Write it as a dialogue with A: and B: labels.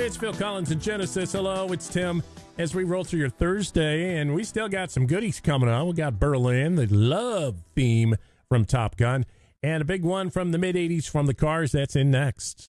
A: It's Phil Collins and Genesis. Hello, it's Tim. As we roll through your Thursday, and we still got some goodies coming on. We got Berlin, the love theme from Top Gun, and a big one from the mid-'80s from the Cars. That's in next.